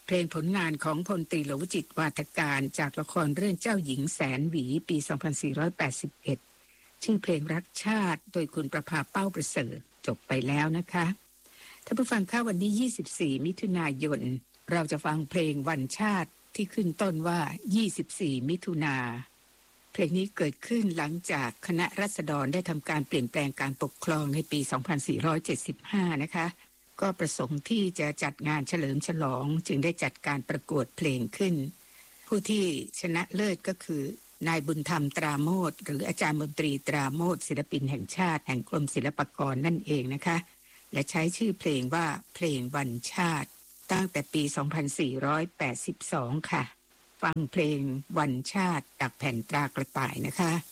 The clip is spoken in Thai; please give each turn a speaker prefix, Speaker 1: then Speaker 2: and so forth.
Speaker 1: เพลงผลงานของพลตรีหลวงจิตรวาทการจากละครเรื่องเจ้าหญิงแสนหวีปี 2481 ชื่อเพลงรักชาติโดยคุณประภาเป้าประเสริฐจบไปแล้วนะคะท่านผู้ฟังค่ะวันนี้ 24 มิถุนายนเราจะฟังเพลงวันชาติที่ขึ้นต้นว่า 24 มิถุนาเพลงนี้เกิดขึ้นหลังจากคณะราษฎรได้ทำการเปลี่ยนแปลงการปกครองในปี 2475 นะคะก็ประสงค์ที่จะจัดงานเฉลิมฉลองจึงได้จัดการประกวดเพลงขึ้นผู้ที่ชนะเลิศก็คือนายบุญธรรมตราโมทหรืออาจารย์มนตรีตราโมทศิลปินแห่งชาติแห่งกรมศิลปากรนั่นเองนะคะและใช้ชื่อเพลงว่าเพลงวันชาติตั้งแต่ปี 2482 ค่ะฟังเพลงวันชาติจากแผ่นตรากระต่ายนะคะ